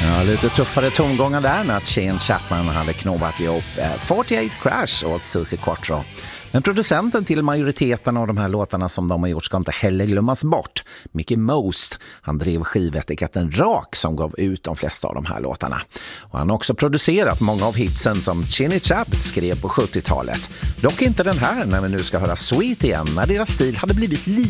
Ja, lite tuffare tongångar där när Shane Chapman hade knåpat ihop 48 Crash åt Susie Quattro. Men producenten till majoriteten av de här låtarna som de har gjort ska inte heller glömmas bort. Mickey Most, han drev skivetiketten Rak som gav ut de flesta av de här låtarna. Och han har också producerat många av hitsen som Chinny Chaps skrev på 70-talet. Dock inte den här när vi nu ska höra Sweet igen, när deras stil hade blivit lite